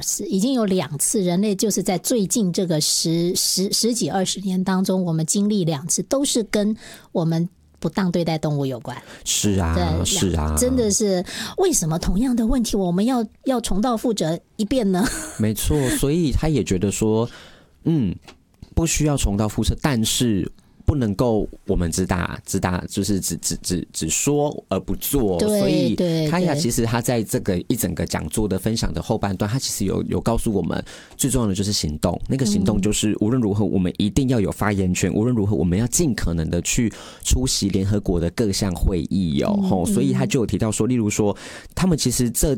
已经有2次，人类就是在最近这个十几20年当中，我们经历2次，都是跟我们不当对待动物有关。 是啊，是啊， 真的是为什么同样的问题我们要重蹈覆辙一遍呢？没错，所以他也觉得说，不需要重蹈覆辙，但是不能够我们只就是只说而不做。所以卡雅其实他在这个一整个讲座的分享的后半段，他其实有告诉我们，最重要的就是行动。那个行动就是无论如何我们一定要有发言权，无论如何我们要尽可能的去出席联合国的各项会议哦。所以他就有提到说，例如说他们其实这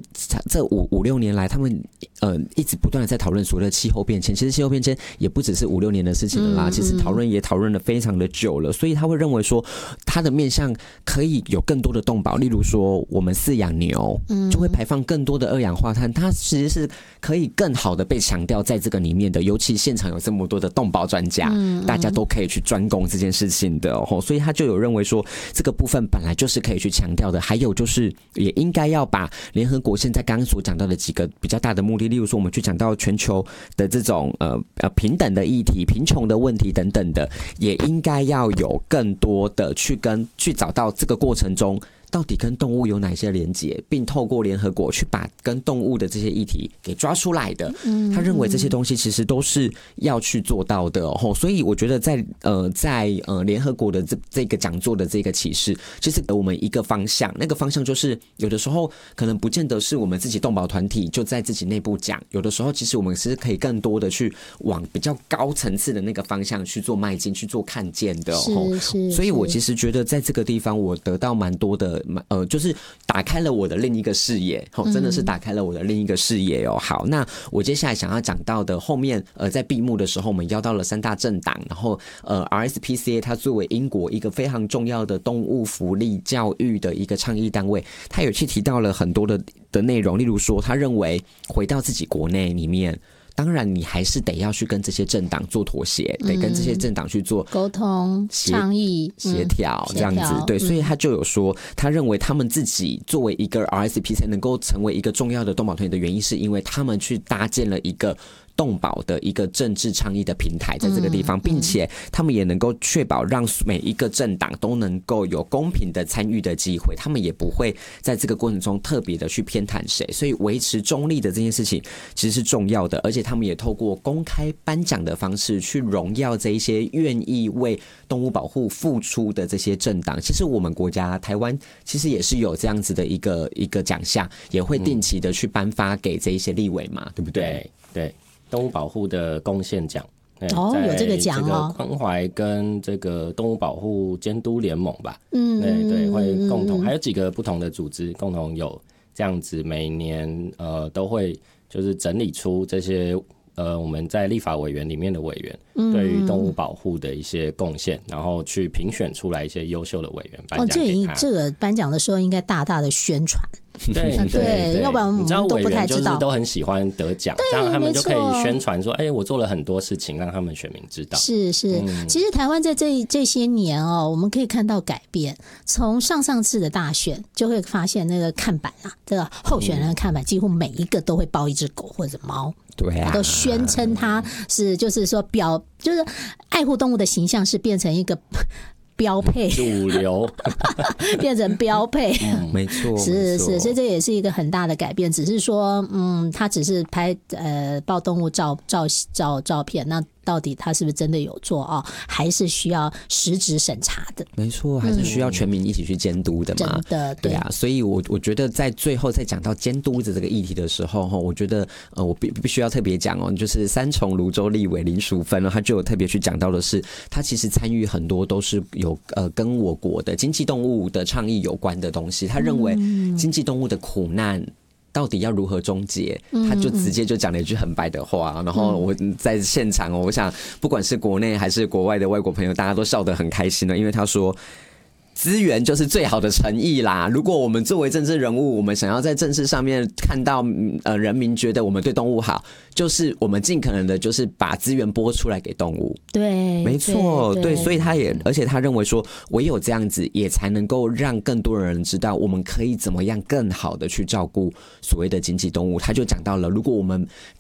5-6年来，他们一直不断的在讨论所谓的气候变迁。其实气候变迁也不只是5-6年的事情了啦，其实讨论了非常的久了。所以他会认为说，他的面向可以有更多的动保，例如说我们饲养牛，就会排放更多的2氧化碳，它其实是可以更好的被强调在这个里面的。尤其现场有这么多的动保专家，大家都可以去专攻这件事情的所以他就有认为说，这个部分本来就是可以去强调的。还有就是也应该要把联合国现在刚刚所讲到的几个比较大的目的，例如说我们去讲到全球的这种平等的议题、贫穷的问题等等的，也应该要有更多的去找到这个过程中到底跟动物有哪些连结，并透过联合国去把跟动物的这些议题给抓出来的。他认为这些东西其实都是要去做到的所以我觉得在联合国的这个讲座的这个启示，其实给我们一个方向，那个方向就是有的时候可能不见得是我们自己动保团体就在自己内部讲，有的时候其实我们是可以更多的去往比较高层次的那个方向去做迈进，去做看见的所以我其实觉得在这个地方我得到蛮多的就是打开了我的另一个视野真的是打开了我的另一个视野好，那我接下来想要讲到的后面在闭幕的时候，我们邀到了3大政党，然后RSPCA 它作为英国一个非常重要的动物福利教育的一个倡议单位，它有去提到了很多的内容，例如说他认为回到自己国内里面，当然你还是得要去跟这些政党做妥协，得跟这些政党去做沟通、倡议、 协调这样子。对，所以他就有说，他认为他们自己作为一个 RSPCA 能够成为一个重要的动保团体的原因，是因为他们去搭建了一个动保的一个政治倡议的平台在这个地方，并且他们也能够确保让每一个政党都能够有公平的参与的机会，他们也不会在这个过程中特别的去偏袒谁，所以维持中立的这件事情其实是重要的。而且他们也透过公开颁奖的方式去荣耀这一些愿意为动物保护付出的这些政党。其实我们国家台湾其实也是有这样子的一个奖项，也会定期的去颁发给这一些立委嘛，对不对？ 对，动物保护的贡献奖有这个奖哦， 关怀跟这个动物保护监督联盟吧，对，会共同还有几个不同的组织共同有这样子，每年都会就是整理出这些我们在立法委员里面的委员对于动物保护的一些贡献，然后去评选出来一些优秀的委员颁奖给他。 这个颁奖的时候应该大大的宣传。 对， 要不然我们都不太知道。 就是都很喜欢得奖，这样他们就可以宣传说，我做了很多事情，让他们选民知道。 是，其实台湾在这些年我们可以看到改变。从上次的大选就会发现那个看板这个候选人的看板几乎每一个都会包一只狗或者猫。 对啊， 都宣称他是就是说就是爱护动物的形象是变成一个标配主流变成标配没错， 是，所以这也是一个很大的改变。只是说他只是拍抱动物照片，那到底他是不是真的有做还是需要实质审查的。 没错，还是需要全民一起去监督的嘛。 真的， 对啊，所以我觉得在最后在讲到监督的这个议题的时候我觉得我必须要特别讲就是三重泸州立委林淑芬他就有特别去讲到的是，他其实参与很多都是有跟我国的经济动物的倡议有关的东西。他认为经济动物的苦难到底要如何终结，他就直接就讲了一句很白的话，然后我在现场我想不管是国内还是国外的外国朋友，大家都笑得很开心了，因为他说资源就是最好的诚意啦。如果我们作为政治人物，我们想要在政治上面看到人民觉得我们对动物好，就是我们尽可能的就是把资源拨出来给动物。 对， 没错，对，所以而且他认为说，唯有这样子，也才能够让更多人知道，我们可以怎么样更好的去照顾所谓的经济动物。他就讲到了，如果我们